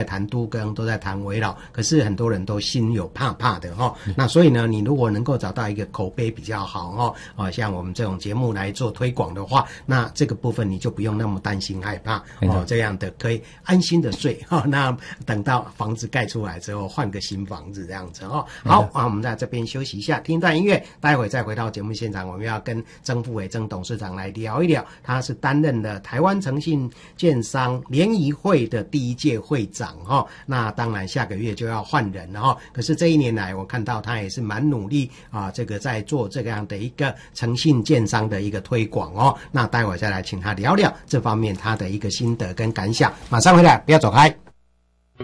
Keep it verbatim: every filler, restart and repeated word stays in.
谈都更，都在谈危老，可是很多人都心有怕怕的哈、哦。那所以呢，你如果能够找到一个口碑比较好哦，哦，像我们这种节目来做推广的话，那这个部分你就不用那么担心害怕哦，这样的可以安心的睡哈、哦。那等到房子盖出来之后，换个新房子这样子哦。好啊，我们在这边休息一下，听一段音乐，待会再回到节目现场，我们要跟曾富伟曾董事长来聊一聊，他是担任了台湾诚信建商联谊会的第一届会长哈。那当然下个月就要换人了哈。可是这一年来，我看到他也是蛮努力啊，这个在做这样的一个诚信建商的一个推广哦。那待会再来请他聊聊这方面他的一个心得跟感想。马上回来，不要走开。